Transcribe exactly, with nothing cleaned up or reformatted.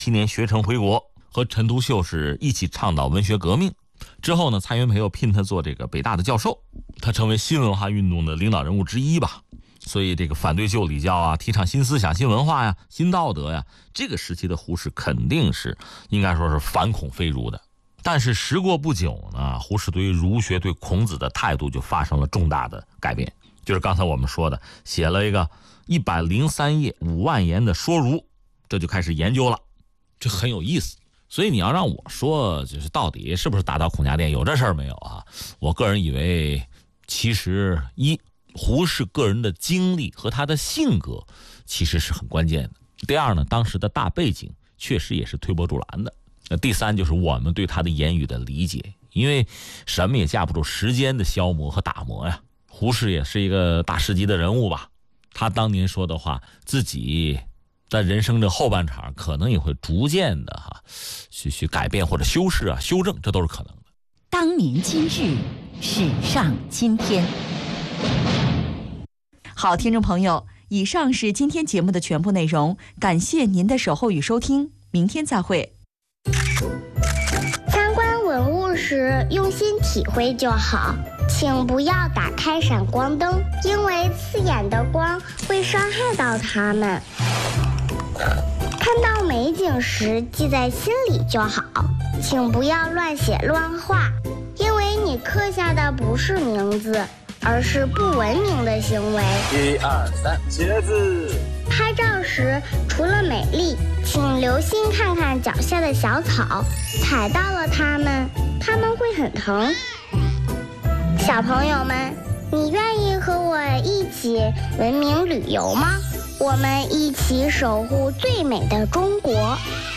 七年学成回国，和陈独秀是一起倡导文学革命。之后呢，蔡元培又聘他做这个北大的教授，他成为新文化运动的领导人物之一吧。所以这个反对旧礼教啊，提倡新思想、新文化呀、新道德呀，这个时期的胡适肯定是应该说是反孔非儒的。但是时过不久呢，胡适对于儒学、对孔子的态度就发生了重大的改变，就是刚才我们说的，写了一个一百零三页五万言的说儒，这就开始研究了，这很有意思。所以你要让我说，就是到底是不是打倒孔家店，有这事儿没有啊？我个人以为，其实一胡适个人的经历和他的性格其实是很关键的。第二呢，当时的大背景确实也是推波助澜的。第三就是我们对他的言语的理解，因为什么也架不住时间的消磨和打磨呀。胡适也是一个大师级的人物吧，他当年说的话，自己在人生的后半场可能也会逐渐的哈去去改变或者修饰啊、修正，这都是可能的。 当年今日，史上今天。好，听众朋友，以上是今天节目的全部内容，感谢您的守候与收听，明天再会。 参观文物时用心体会就好，请不要打开闪光灯，因为刺眼的光会伤害到它们。看到美景时记在心里就好，请不要乱写乱画，因为你刻下的不是名字，而是不文明的行为。 一二三，茄子。 拍照时除了美丽，请留心看看脚下的小草，踩到了它们，它们会很疼。小朋友们，你愿意和我一起文明旅游吗？我们一起守护最美的中国。